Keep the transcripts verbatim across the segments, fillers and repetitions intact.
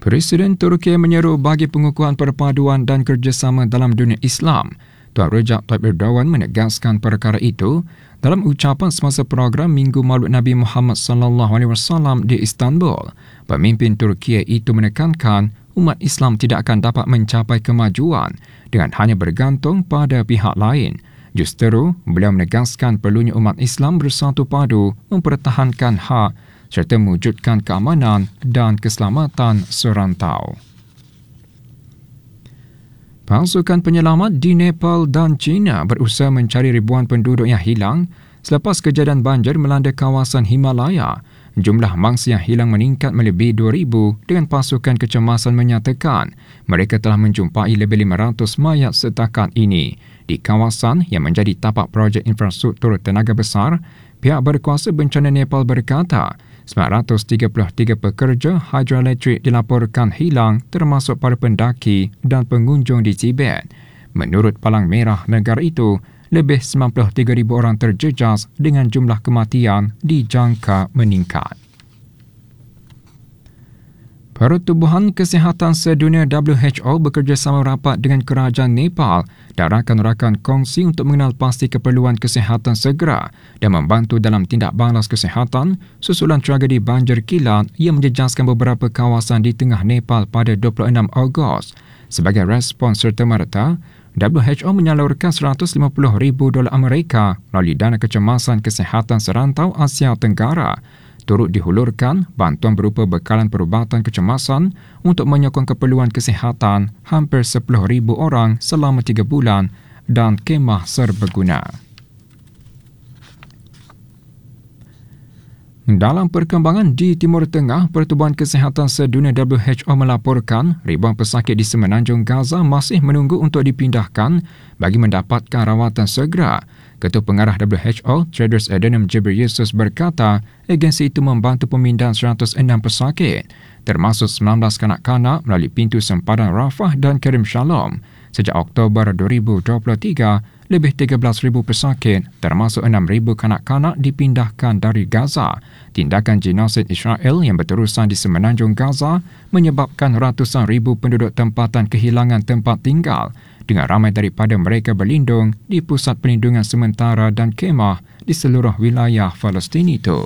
Presiden Turki menyeru bagi pengukuhan perpaduan dan kerjasama dalam dunia Islam. Tuan Recep Tayyip Erdogan menegaskan perkara itu dalam ucapan semasa program Minggu Maulud Nabi Muhammad sallallahu alaihi wasallam di Istanbul. Pemimpin Turki itu menekankan umat Islam tidak akan dapat mencapai kemajuan dengan hanya bergantung pada pihak lain. Justeru, beliau menegaskan perlunya umat Islam bersatu padu mempertahankan hak serta mewujudkan keamanan dan keselamatan serantau. Pasukan penyelamat di Nepal dan China berusaha mencari ribuan penduduk yang hilang selepas kejadian banjir melanda kawasan Himalaya. Jumlah mangsa yang hilang meningkat melebihi dua ribu dengan pasukan kecemasan menyatakan mereka telah menjumpai lebih lima ratus mayat setakat ini. Di kawasan yang menjadi tapak projek infrastruktur tenaga besar, pihak berkuasa bencana Nepal berkata sembilan ratus tiga puluh tiga pekerja hidroelektrik dilaporkan hilang termasuk para pendaki dan pengunjung di Tibet. Menurut Palang Merah negara itu, lebih sembilan puluh tiga ribu orang terjejas dengan jumlah kematian dijangka meningkat. Pertubuhan Kesihatan Sedunia W H O bekerjasama rapat dengan kerajaan Nepal dan rakan-rakan kongsi untuk mengenal pasti keperluan kesihatan segera dan membantu dalam tindak balas kesihatan susulan tragedi banjir kilat yang menjejaskan beberapa kawasan di tengah Nepal pada dua puluh enam Ogos. Sebagai respons serta-merta, W H O menyalurkan seratus lima puluh ribu dolar Amerika melalui dana kecemasan kesihatan serantau Asia Tenggara. Turut dihulurkan bantuan berupa bekalan perubatan kecemasan untuk menyokong keperluan kesihatan hampir sepuluh ribu orang selama tiga bulan dan kemah serbaguna. Dalam perkembangan di Timur Tengah, Pertubuhan Kesihatan Sedunia W H O melaporkan ribuan pesakit di Semenanjung Gaza masih menunggu untuk dipindahkan bagi mendapatkan rawatan segera. Ketua Pengarah W H O, Tedros Adhanom Ghebreyesus berkata, agensi itu membantu pemindahan seratus enam pesakit, termasuk sembilan belas kanak-kanak melalui pintu sempadan Rafah dan Karim Shalom. Sejak Oktober dua ribu dua puluh tiga, lebih tiga belas ribu pesakit, termasuk enam ribu kanak-kanak dipindahkan dari Gaza. Tindakan genosid Israel yang berterusan di Semenanjung Gaza menyebabkan ratusan ribu penduduk tempatan kehilangan tempat tinggal, dengan ramai daripada mereka berlindung di pusat perlindungan sementara dan kemah di seluruh wilayah Palestin itu.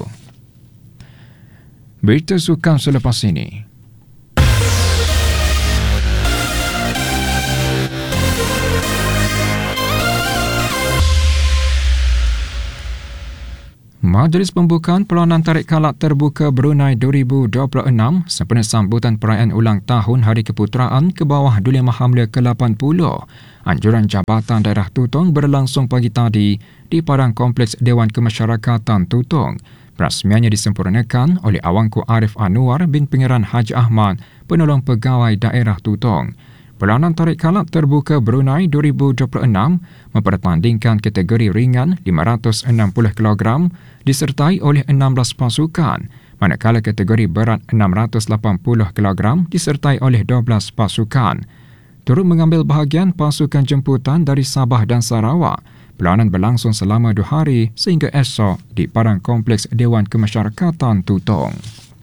Berita sukan selepas ini. Majlis Pembukaan Perlawanan Tarik Kalat Terbuka Brunei dua ribu dua puluh enam sempena sambutan perayaan ulang tahun Hari Keputeraan ke bawah Duli Mahamlia ke lapan puluh. Anjuran Jabatan Daerah Tutong berlangsung pagi tadi di Padang Kompleks Dewan Kemasyarakatan Tutong. Perasmiannya disempurnakan oleh Awangku Arif Anwar bin Pangeran Haji Ahmad, Penolong Pegawai Daerah Tutong. Perlawanan tarik kalat terbuka Brunei dua ribu dua puluh enam mempertandingkan kategori ringan lima ratus enam puluh kilogram disertai oleh enam belas pasukan, manakala kategori berat enam ratus lapan puluh kilogram disertai oleh dua belas pasukan. Turut mengambil bahagian pasukan jemputan dari Sabah dan Sarawak. Perlawanan berlangsung selama dua hari sehingga esok di Padang Kompleks Dewan Kemasyarakatan Tutong.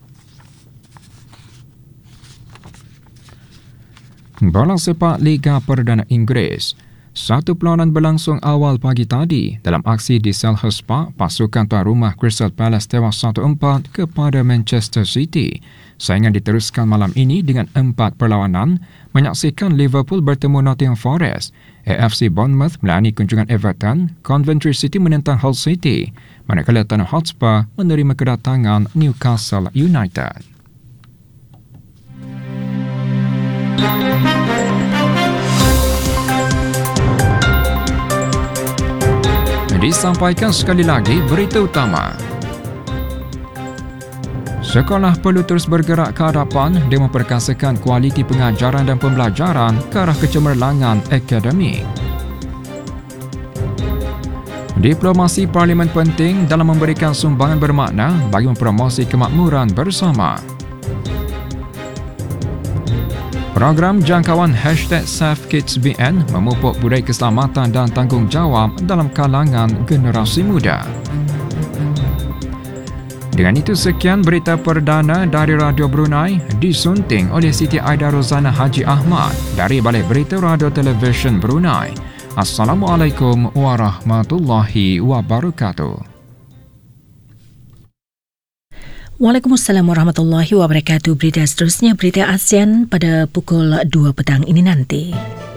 Bola sepak Liga Perdana Inggeris. Satu perlawanan berlangsung awal pagi tadi. Dalam aksi di Selhurst Park, pasukan tuan rumah Crystal Palace tewas satu empat kepada Manchester City. Saingan diteruskan malam ini dengan empat perlawanan, menyaksikan Liverpool bertemu Nottingham Forest, A F C Bournemouth melayani kunjungan Everton, Coventry City menentang Hull City, manakala Tottenham Hotspur menerima kedatangan Newcastle United. Disampaikan sekali lagi berita utama. Sekolah perlu terus bergerak ke hadapan dan memperkasakan kualiti pengajaran dan pembelajaran ke arah kecemerlangan akademik. Diplomasi parlimen penting dalam memberikan sumbangan bermakna bagi mempromosi kemakmuran bersama. Program jangkauan hashtag SafeKidsBN memupuk budaya keselamatan dan tanggungjawab dalam kalangan generasi muda. Dengan itu, sekian berita perdana dari Radio Brunei disunting oleh Siti Aida Rozana Haji Ahmad dari Balai Berita Radio Televisyen Brunei. Assalamualaikum warahmatullahi wabarakatuh. Waalaikumsalam warahmatullahi wabarakatuh. Berita seterusnya, berita ASEAN pada pukul dua petang ini nanti.